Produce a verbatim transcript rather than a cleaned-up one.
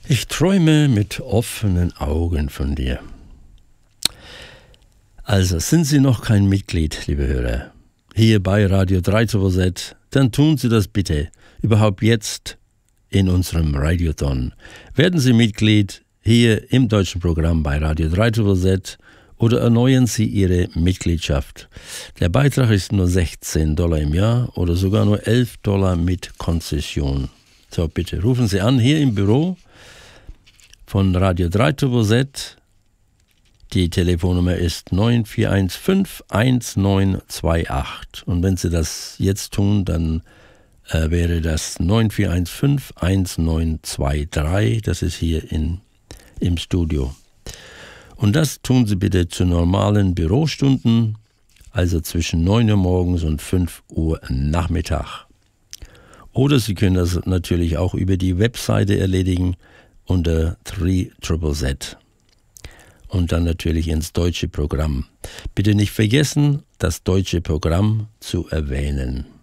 Ich träume mit offenen Augen von dir. Also, sind Sie noch kein Mitglied, liebe Hörer, hier bei Radio drei zwei Z, dann tun Sie das bitte überhaupt jetzt in unserem Radiothon. Werden Sie Mitglied hier im deutschen Programm bei Radio drei zwei Z oder erneuern Sie Ihre Mitgliedschaft. Der Beitrag ist nur sechzehn Dollar im Jahr oder sogar nur elf Dollar mit Konzession. So, bitte rufen Sie an hier im Büro von Radio drei zwei Z. Die Telefonnummer ist neun vier eins fünf eins neun zwei acht. Und wenn Sie das jetzt tun, dann äh, wäre das neun vier eins fünf eins neun zwei drei. Das ist hier in, im Studio. Und das tun Sie bitte zu normalen Bürostunden, also zwischen neun Uhr morgens und fünf Uhr Nachmittag. Oder Sie können das natürlich auch über die Webseite erledigen unter drei Z Z. Und dann natürlich ins deutsche Programm. Bitte nicht vergessen, das deutsche Programm zu erwähnen.